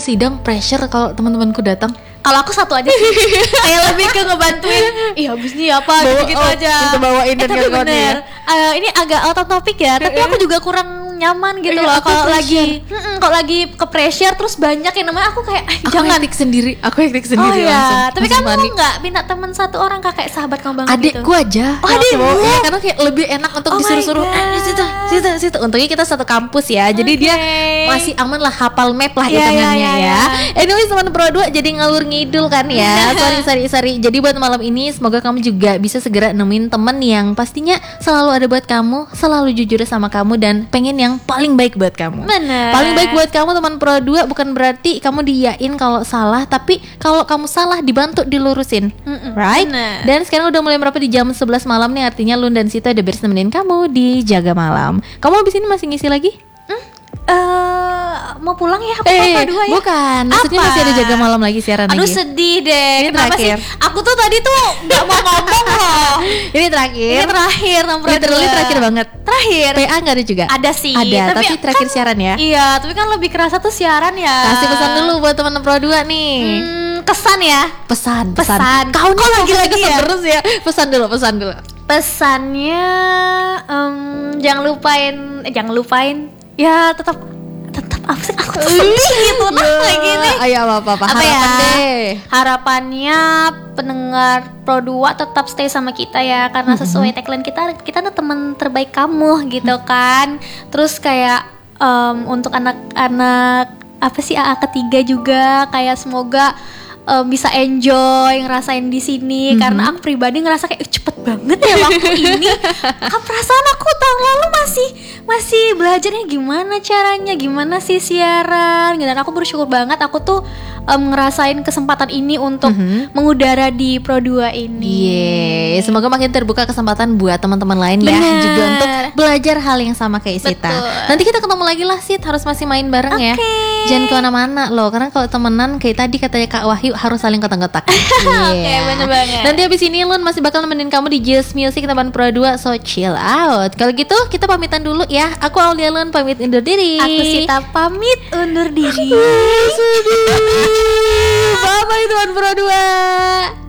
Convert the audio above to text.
sidang pressure kalau teman-temanku datang. Kalau aku satu aja sih, kayak lebih ke ngebantuin. Iya habis nih apa gitu aja. Kita bawain dan tapi bener. Ini agak out of topic ya, tapi aku juga kurang nyaman gitu loh kalau lagi ke pressure terus banyak yang namanya aku kayak jangan hektik sendiri. Aku hektik sendiri langsung. Ya. Tapi kamu nggak minta teman satu orang kakak sahabat kamu banget adikku gitu? Aja. Adikku. Ya, karena kayak lebih enak untuk disuruh-suruh situ. Untungnya kita satu kampus ya. Jadi dia masih aman lah, hafal map lah hitungannya ya. Anyway teman Pro 2 jadi ngalur ngidul kan ya. Sorry. Jadi buat malam ini semoga kamu juga bisa segera nemuin temen yang pastinya selalu ada buat kamu, selalu jujur sama kamu dan pengen yang paling baik buat kamu. Bener. Paling baik buat kamu teman Pro 2 bukan berarti kamu diiyain kalau salah, tapi kalau kamu salah dibantu dilurusin. Right? Bener. Dan sekarang udah mulai berapa di jam 11 malam nih, artinya Lun dan Sita udah beres nemenin kamu di Jaga Malam. Kamu abis ini masih ngisi lagi? Mau pulang ya aku Pro 2 ya? Bukan, maksudnya masih ada Jaga Malam lagi, siaran Aduh lagi. Sedih deh. Ini Kenapa terakhir. sih? Aku tuh tadi tuh gak mau ngomong loh. Ini terakhir. Ini terakhir Pro 2. Literally terakhir banget. Terakhir. PA gak ada juga? Ada sih. Ada, tapi terakhir siaran ya. Iya, tapi kan lebih kerasa tuh siaran ya. Kasih pesan dulu buat teman Pro 2 nih. Kesan ya. Pesan. Kau nih lagi-lagi ya. Terus ya. Pesan dulu. Pesannya jangan lupain. Ya tetap apa sih aku tuh sedih gitu kayak gini. Ayo apa harapan deh. Harapannya pendengar Pro 2 tetap stay sama kita ya, karena sesuai tagline kita adalah teman terbaik kamu gitu kan. Terus kayak untuk anak-anak apa sih AA ketiga juga kayak semoga bisa enjoy ngerasain di sini, karena aku pribadi ngerasa kayak cepet banget ya waktu ini. Perasaan aku tahun lalu masih belajarnya gimana caranya, gimana sih siaran, dan aku bersyukur banget aku tuh ngerasain kesempatan ini untuk mengudara di Pro 2 ini. Semoga makin terbuka kesempatan buat teman-teman lain ya juga untuk belajar hal yang sama kayak Sita. Nanti kita ketemu lagi lah Sit, harus masih main bareng ya. Jangan kemana-mana loh, karena kalau temenan kayak tadi katanya Kak Wahyu harus saling kotak-kotak. Oke, bener banget. Nanti abis ini Lun masih bakal nemenin kamu di Just Music teman Pro 2, so chill out. Kalau gitu kita pamitan dulu ya. Aku Aulia Lun pamit undur diri. Aku Sita pamit undur diri. Bye bye teman Pro 2.